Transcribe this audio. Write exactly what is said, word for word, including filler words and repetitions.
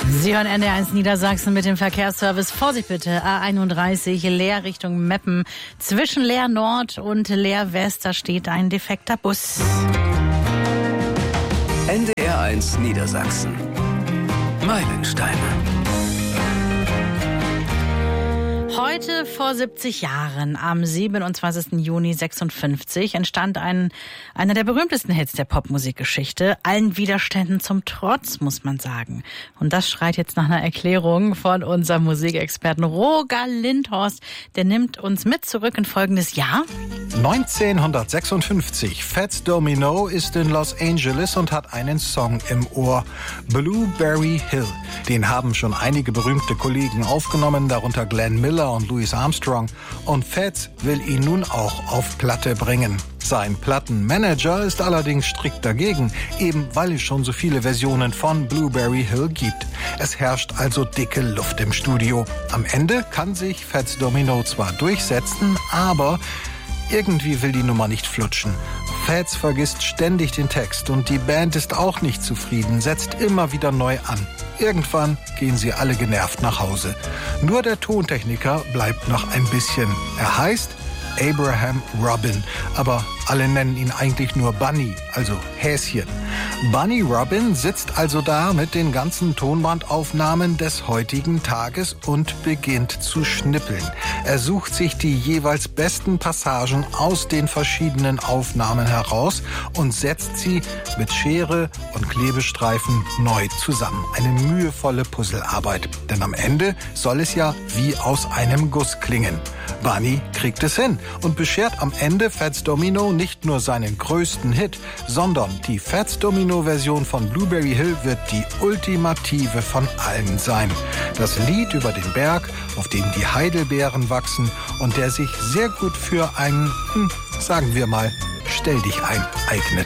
Sie hören N D R eins Niedersachsen mit dem Verkehrsservice. Vorsicht bitte, A einunddreißig, Leer Richtung Meppen. Zwischen Leer Nord und Leer West, da steht ein defekter Bus. N D R eins Niedersachsen. Meilensteine. Heute vor siebzig Jahren, am siebenundzwanzigsten Juni sechsundfünfzig, entstand ein, einer der berühmtesten Hits der Popmusikgeschichte. Allen Widerständen zum Trotz, muss man sagen. Und das schreit jetzt nach einer Erklärung von unserem Musikexperten Roger Lindhorst. Der nimmt uns mit zurück in folgendes Jahr. neunzehnhundertsechsundfünfzig. Fats Domino ist in Los Angeles und hat einen Song im Ohr. Blueberry Hill. Den haben schon einige berühmte Kollegen aufgenommen, darunter Glenn Miller und Louis Armstrong. Und Fats will ihn nun auch auf Platte bringen. Sein Plattenmanager ist allerdings strikt dagegen, eben weil es schon so viele Versionen von Blueberry Hill gibt. Es herrscht also dicke Luft im Studio. Am Ende kann sich Fats Domino zwar durchsetzen, aber irgendwie will die Nummer nicht flutschen. Fats vergisst ständig den Text und die Band ist auch nicht zufrieden, setzt immer wieder neu an. Irgendwann gehen sie alle genervt nach Hause. Nur der Tontechniker bleibt noch ein bisschen. Er heißt Abraham Robin, aber alle nennen ihn eigentlich nur Bunny, also Häschen. Bunny Robin sitzt also da mit den ganzen Tonbandaufnahmen des heutigen Tages und beginnt zu schnippeln. Er sucht sich die jeweils besten Passagen aus den verschiedenen Aufnahmen heraus und setzt sie mit Schere und Klebestreifen neu zusammen. Eine mühevolle Puzzlearbeit, denn am Ende soll es ja wie aus einem Guss klingen. Bunny kriegt es hin und beschert am Ende Fats Domino nicht nur seinen größten Hit, sondern die Fats Domino-Version von Blueberry Hill wird die ultimative von allen sein. Das Lied über den Berg, auf dem die Heidelbeeren wachsen und der sich sehr gut für einen, hm, sagen wir mal, Stell dich ein eignet.